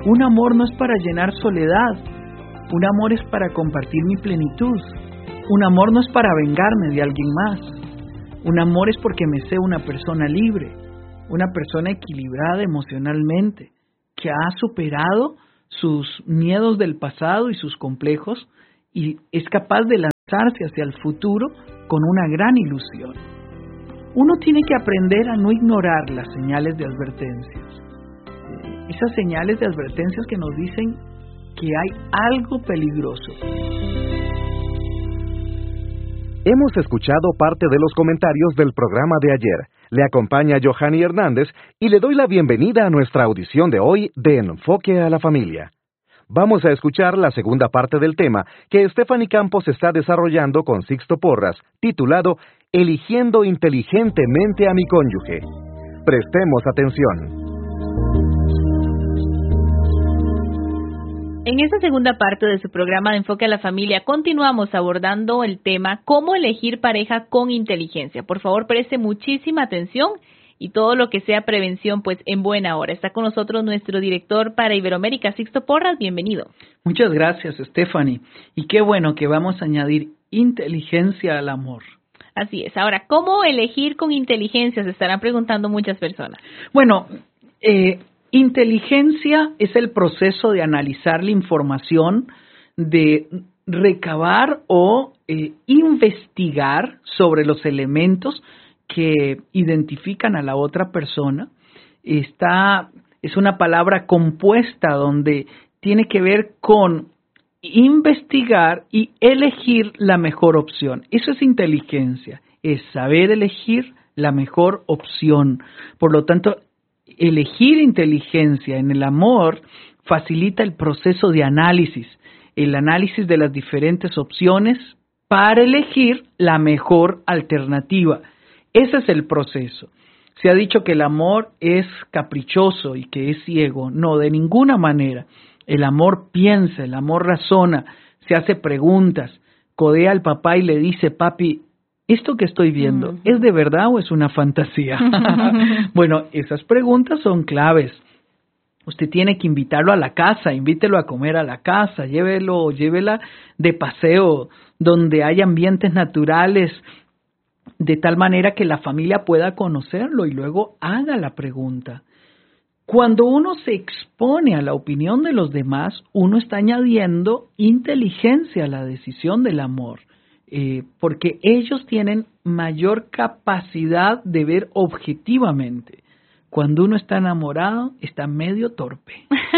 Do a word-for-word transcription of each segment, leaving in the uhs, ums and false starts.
Un amor no es para llenar soledad. Un amor es para compartir mi plenitud. Un amor no es para vengarme de alguien más. Un amor es porque me sé una persona libre, una persona equilibrada emocionalmente, que ha superado sus miedos del pasado y sus complejos y es capaz de lanzarse hacia el futuro con una gran ilusión. Uno tiene que aprender a no ignorar las señales de advertencias. Esas señales de advertencias que nos dicen que hay algo peligroso. Hemos escuchado parte de los comentarios del programa de ayer. Le acompaña Johanny Hernández y le doy la bienvenida a nuestra audición de hoy de Enfoque a la Familia. Vamos a escuchar la segunda parte del tema que Stephanie Campos está desarrollando con Sixto Porras, titulado Eligiendo inteligentemente a mi cónyuge. Prestemos atención. En esta segunda parte de su programa de Enfoque a la Familia continuamos abordando el tema cómo elegir pareja con inteligencia. Por favor, preste muchísima atención y todo lo que sea prevención, pues en buena hora. Está con nosotros nuestro director para Iberoamérica, Sixto Porras. Bienvenido. Muchas gracias, Stephanie. Y qué bueno que vamos a añadir inteligencia al amor. Así es. Ahora, ¿cómo elegir con inteligencia? Se estarán preguntando muchas personas. Bueno, eh... inteligencia es el proceso de analizar la información, de recabar o eh, investigar sobre los elementos que identifican a la otra persona. Esta es una palabra compuesta donde tiene que ver con investigar y elegir la mejor opción. Eso es inteligencia, es saber elegir la mejor opción. Por lo tanto, elegir inteligencia en el amor facilita el proceso de análisis, el análisis de las diferentes opciones para elegir la mejor alternativa. Ese es el proceso. Se ha dicho que el amor es caprichoso y que es ciego. No, de ninguna manera. El amor piensa, el amor razona, se hace preguntas, codea al papá y le dice, papi, ¿esto que estoy viendo uh-huh. es de verdad o es una fantasía? Bueno, esas preguntas son claves. Usted tiene que invitarlo a la casa, invítelo a comer a la casa, llévelo, llévela de paseo donde hay ambientes naturales, de tal manera que la familia pueda conocerlo y luego haga la pregunta. Cuando uno se expone a la opinión de los demás, uno está añadiendo inteligencia a la decisión del amor. Eh, porque ellos tienen mayor capacidad de ver objetivamente. Cuando uno está enamorado, está medio torpe.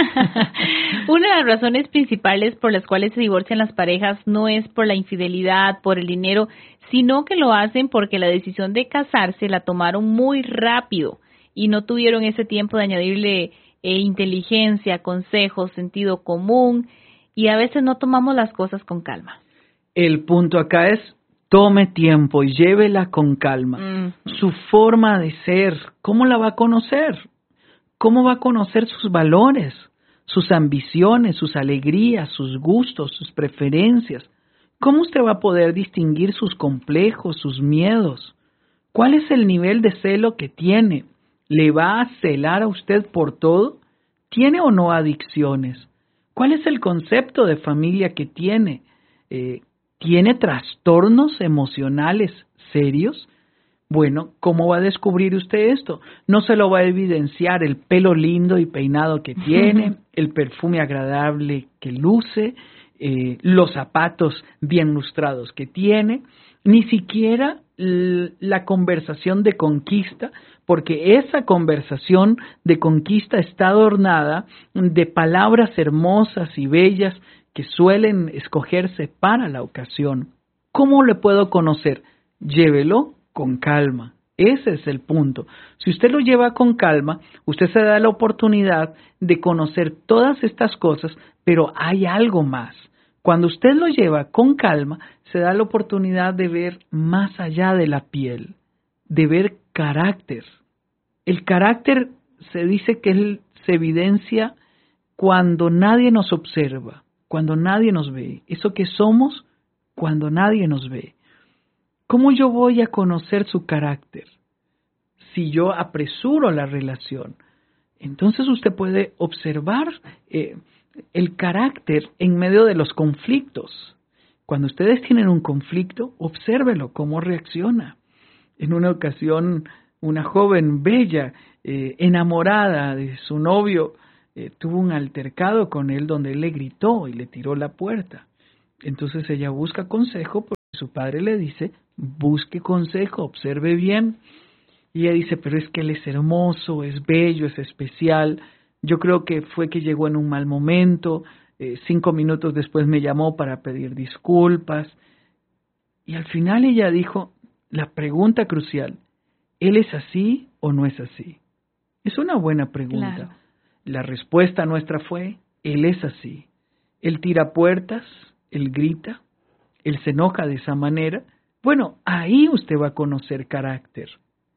Una de las razones principales por las cuales se divorcian las parejas no es por la infidelidad, por el dinero, sino que lo hacen porque la decisión de casarse la tomaron muy rápido y no tuvieron ese tiempo de añadirle eh, inteligencia, consejos, sentido común, y a veces no tomamos las cosas con calma. El punto acá es, tome tiempo y llévela con calma. Mm. Su forma de ser, ¿cómo la va a conocer? ¿Cómo va a conocer sus valores, sus ambiciones, sus alegrías, sus gustos, sus preferencias? ¿Cómo usted va a poder distinguir sus complejos, sus miedos? ¿Cuál es el nivel de celo que tiene? ¿Le va a celar a usted por todo? ¿Tiene o no adicciones? ¿Cuál es el concepto de familia que tiene? Eh, ¿Tiene trastornos emocionales serios? Bueno, ¿cómo va a descubrir usted esto? No se lo va a evidenciar el pelo lindo y peinado que tiene, el perfume agradable que luce, eh, los zapatos bien lustrados que tiene, ni siquiera l- la conversación de conquista, porque esa conversación de conquista está adornada de palabras hermosas y bellas que suelen escogerse para la ocasión. ¿Cómo le puedo conocer? Llévelo con calma. Ese es el punto. Si usted lo lleva con calma, usted se da la oportunidad de conocer todas estas cosas, pero hay algo más. Cuando usted lo lleva con calma, se da la oportunidad de ver más allá de la piel, de ver carácter. El carácter se dice que él se evidencia cuando nadie nos observa, cuando nadie nos ve. Eso que somos cuando nadie nos ve. ¿Cómo yo voy a conocer su carácter? Si yo apresuro la relación. Entonces usted puede observar eh, el carácter en medio de los conflictos. Cuando ustedes tienen un conflicto, obsérvelo, cómo reacciona. En una ocasión, una joven bella, eh, enamorada de su novio, eh, tuvo un altercado con él donde él le gritó y le tiró la puerta. Entonces ella busca consejo porque su padre le dice, busque consejo, observe bien. Y ella dice, pero es que él es hermoso, es bello, es especial. Yo creo que fue que llegó en un mal momento. Eh, cinco minutos después me llamó para pedir disculpas. Y al final ella dijo, la pregunta crucial, ¿él es así o no es así? Es una buena pregunta. Claro. La respuesta nuestra fue, él es así. Él tira puertas, él grita, él se enoja de esa manera. Bueno, ahí usted va a conocer carácter.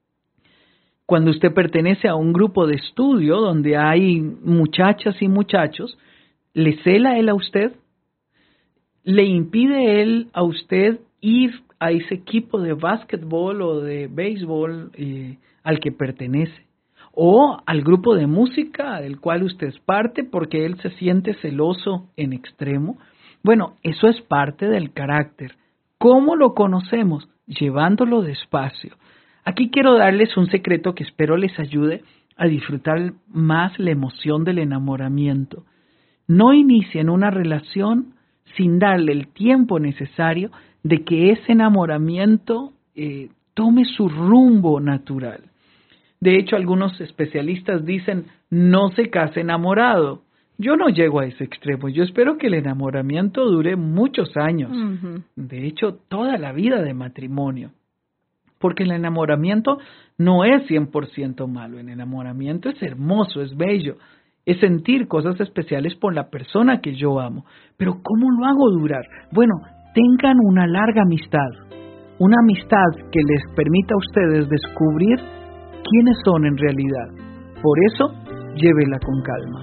Cuando usted pertenece a un grupo de estudio donde hay muchachas y muchachos, ¿le cela él a usted? ¿Le impide él a usted ir a ese equipo de básquetbol o de béisbol eh, al que pertenece? ¿O al grupo de música del cual usted es parte porque él se siente celoso en extremo? Bueno, eso es parte del carácter. ¿Cómo lo conocemos? Llevándolo despacio. Aquí quiero darles un secreto que espero les ayude a disfrutar más la emoción del enamoramiento. No inicien una relación sin darle el tiempo necesario de que ese enamoramiento eh, tome su rumbo natural. De hecho, algunos especialistas dicen, no se case enamorado. Yo no llego a ese extremo. Yo espero que el enamoramiento dure muchos años. Uh-huh. De hecho, toda la vida de matrimonio. Porque el enamoramiento no es cien por ciento malo. El enamoramiento es hermoso, es bello. Es sentir cosas especiales por la persona que yo amo. Pero ¿cómo lo hago durar? Bueno, tengan una larga amistad. Una amistad que les permita a ustedes descubrir quiénes son en realidad. Por eso, llévela con calma.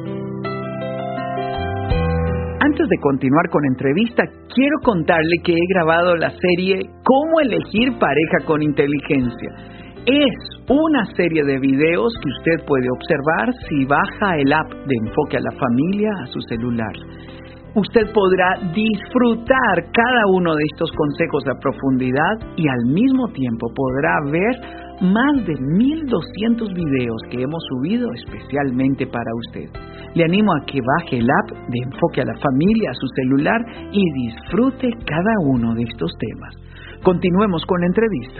Antes de continuar con la entrevista, quiero contarle que he grabado la serie Cómo elegir pareja con inteligencia. Es una serie de videos que usted puede observar si baja el app de Enfoque a la Familia a su celular. Usted podrá disfrutar cada uno de estos consejos a profundidad y al mismo tiempo podrá ver más de mil doscientos videos que hemos subido especialmente para usted. Le animo a que baje el app de Enfoque a la Familia a su celular y disfrute cada uno de estos temas. Continuemos con la entrevista.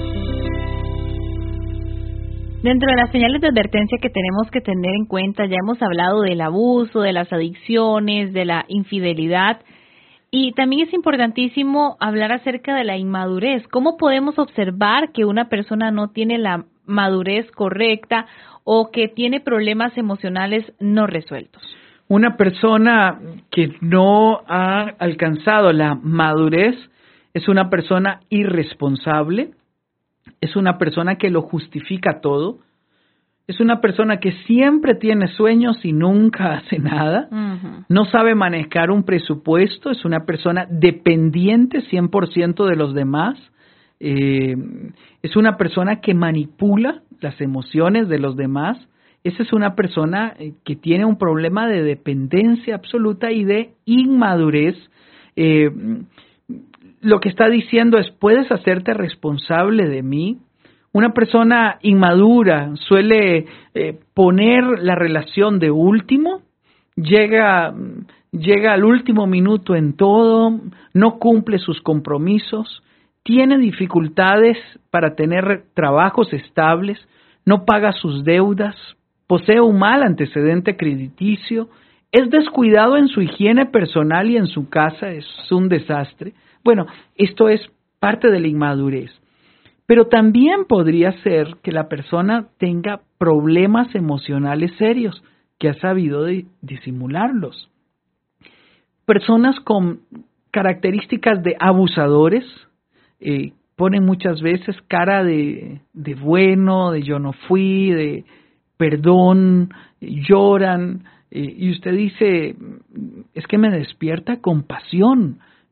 Dentro de las señales de advertencia que tenemos que tener en cuenta, ya hemos hablado del abuso, de las adicciones, de la infidelidad, y también es importantísimo hablar acerca de la inmadurez. ¿Cómo podemos observar que una persona no tiene la madurez correcta o que tiene problemas emocionales no resueltos? Una persona que no ha alcanzado la madurez es una persona irresponsable, es una persona que lo justifica todo, es una persona que siempre tiene sueños y nunca hace nada, uh-huh. No sabe manejar un presupuesto, es una persona dependiente cien por ciento de los demás, eh, es una persona que manipula las emociones de los demás, esa es una persona que tiene un problema de dependencia absoluta y de inmadurez. Eh, lo que está diciendo es, ¿puedes hacerte responsable de mí? Una persona inmadura suele eh, poner la relación de último, llega, llega al último minuto en todo, no cumple sus compromisos, tiene dificultades para tener trabajos estables, no paga sus deudas, posee un mal antecedente crediticio, es descuidado en su higiene personal y en su casa, es un desastre. Bueno, esto es parte de la inmadurez. Pero también podría ser que la persona tenga problemas emocionales serios, que ha sabido de disimularlos. Personas con características de abusadores eh, ponen muchas veces cara de, de bueno, de yo no fui, de perdón, lloran, eh, y usted dice, es que me despierta compasión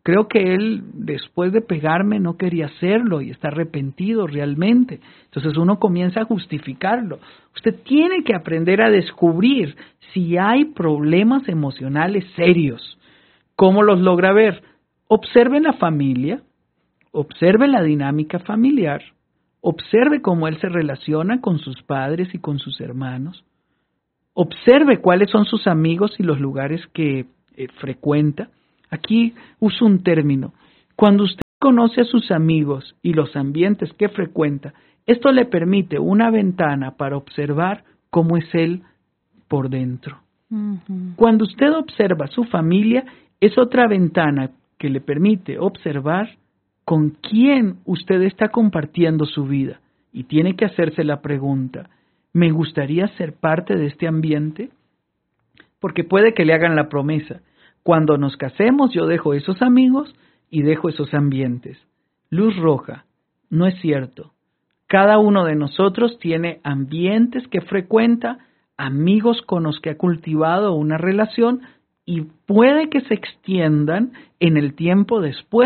Creo que él, después de pegarme, no quería hacerlo y está arrepentido realmente. Entonces uno comienza a justificarlo. Usted tiene que aprender a descubrir si hay problemas emocionales serios. ¿Cómo los logra ver? Observe la familia, observe la dinámica familiar, observe cómo él se relaciona con sus padres y con sus hermanos, observe cuáles son sus amigos y los lugares que eh, frecuenta. Aquí uso un término. Cuando usted conoce a sus amigos y los ambientes que frecuenta, esto le permite una ventana para observar cómo es él por dentro. Uh-huh. Cuando usted observa a su familia, es otra ventana que le permite observar con quién usted está compartiendo su vida. Y tiene que hacerse la pregunta, ¿me gustaría ser parte de este ambiente? Porque puede que le hagan la promesa, cuando nos casemos yo dejo esos amigos y dejo esos ambientes. Luz roja, no es cierto. Cada uno de nosotros tiene ambientes que frecuenta, amigos con los que ha cultivado una relación y puede que se extiendan en el tiempo después